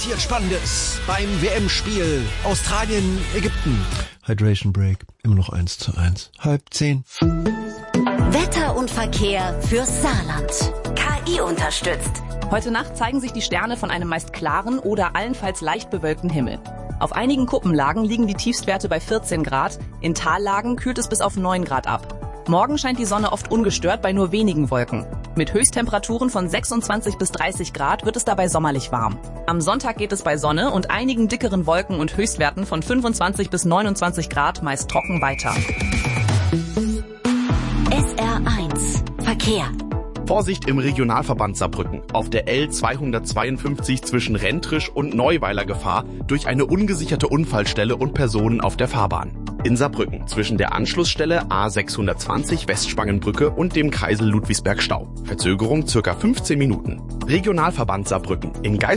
passiert Spannendes beim WM-Spiel Australien, Ägypten. Hydration Break, immer noch 1:1. 9:30. Wetter und Verkehr fürs Saarland. KI unterstützt. Heute Nacht zeigen sich die Sterne von einem meist klaren oder allenfalls leicht bewölkten Himmel. Auf einigen Kuppenlagen liegen die Tiefstwerte bei 14 Grad, in Tallagen kühlt es bis auf 9 Grad ab. Morgen scheint die Sonne oft ungestört bei nur wenigen Wolken. Mit Höchsttemperaturen von 26 bis 30 Grad wird es dabei sommerlich warm. Am Sonntag geht es bei Sonne und einigen dickeren Wolken und Höchstwerten von 25 bis 29 Grad meist trocken weiter. SR1 Verkehr. Vorsicht im Regionalverband Saarbrücken. Auf der L252 zwischen Rentrisch und Neuweiler Gefahr durch eine ungesicherte Unfallstelle und Personen auf der Fahrbahn. In Saarbrücken zwischen der Anschlussstelle A620 Westspangenbrücke und dem Kreisel Ludwigsberg Stau. Verzögerung circa 15 Minuten. Regionalverband Saarbrücken. In